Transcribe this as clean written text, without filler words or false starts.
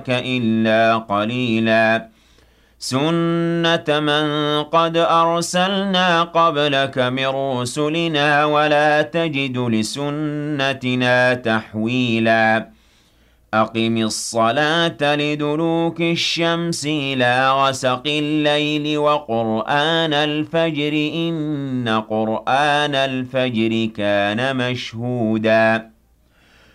إِلَّا قَلِيلًا سُنَّةَ مَن قَدْ أَرْسَلْنَا قَبْلَكَ مِن رُّسُلِنَا وَلَا تَجِدُ لِسُنَّتِنَا تَحْوِيلًا أَقِمِ الصَّلَاةَ لِدُلُوكِ الشَّمْسِ إِلَىٰ غَسَقِ اللَّيْلِ وَقُرْآنَ الْفَجْرِ ۖ إِنَّ قُرْآنَ الْفَجْرِ كَانَ مَشْهُودًا